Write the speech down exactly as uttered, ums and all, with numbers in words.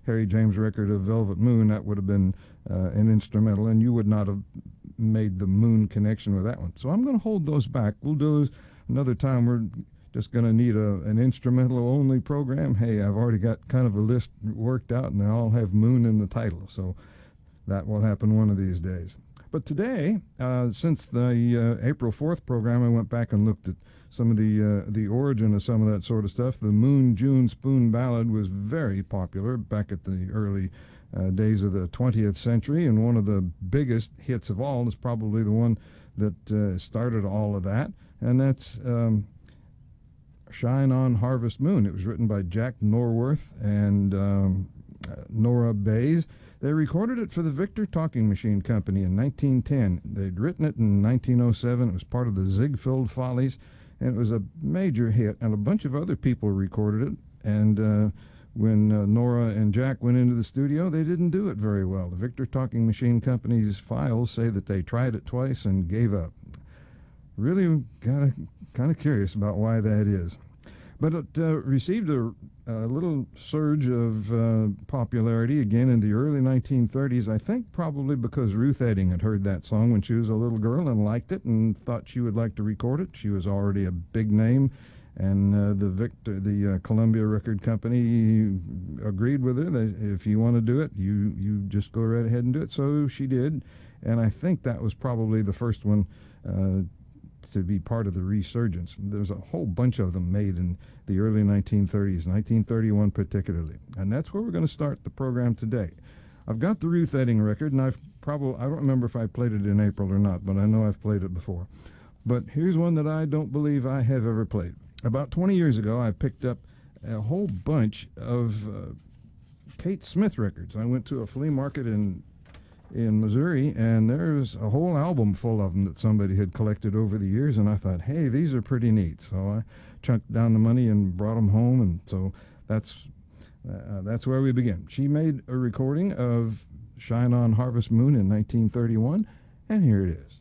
Harry James record of Velvet Moon, that would have been uh, an instrumental, and you would not have made the Moon connection with that one. So I'm going to hold those back. We'll do another time. We're just going to need a, an instrumental-only program. Hey, I've already got kind of a list worked out, and they all have Moon in the title, so that will happen one of these days. But today, uh, since the uh, April fourth program, I went back and looked at some of the uh, the origin of some of that sort of stuff. The Moon June Spoon Ballad was very popular back at the early uh, days of the twentieth century, and one of the biggest hits of all is probably the one that uh, started all of that, and that's um, Shine On Harvest Moon. It was written by Jack Norworth and um, uh, Nora Bayes. They recorded it for the Victor Talking Machine Company in nineteen ten. They'd written it in nineteen oh seven. It was part of the Ziegfeld Follies, and it was a major hit, and a bunch of other people recorded it. And uh, when uh, Nora and Jack went into the studio, they didn't do it very well. The Victor Talking Machine Company's files say that they tried it twice and gave up. Really got kind of curious about why that is. But it uh, received a, a little surge of uh, popularity again in the early nineteen thirties, I think probably because Ruth Etting had heard that song when she was a little girl and liked it and thought she would like to record it. She was already a big name, and uh, the Victor, the uh, Columbia Record Company agreed with her that if you want to do it, you, you just go right ahead and do it. So she did, and I think that was probably the first one uh, to be part of the resurgence. There's a whole bunch of them made in the early nineteen thirties, nineteen thirty-one particularly. And that's where we're going to start the program today. I've got the Ruth Etting record, and I've probably, I don't remember if I played it in April or not, but I know I've played it before. But here's one that I don't believe I have ever played. About twenty years ago, I picked up a whole bunch of uh, Kate Smith records. I went to a flea market in in Missouri, and there's a whole album full of them that somebody had collected over the years, and I thought, hey, these are pretty neat. So I chunked down the money and brought them home, and so that's uh, that's where we begin. She made a recording of Shine On Harvest Moon in nineteen thirty-one, and here it is.